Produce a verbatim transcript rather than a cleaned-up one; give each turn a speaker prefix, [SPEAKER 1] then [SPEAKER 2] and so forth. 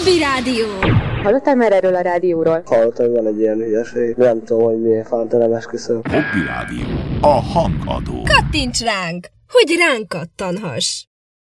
[SPEAKER 1] Hobby Rádió.
[SPEAKER 2] Hallottál már erről a rádióról?
[SPEAKER 3] Hallottam, hogy van egy ilyen hülyeség. Nem tudom, hogy milyen fánta esküszöm.
[SPEAKER 4] Hobby Rádió. A hangadó.
[SPEAKER 1] Kattints ránk, hogy ránk kattanhass.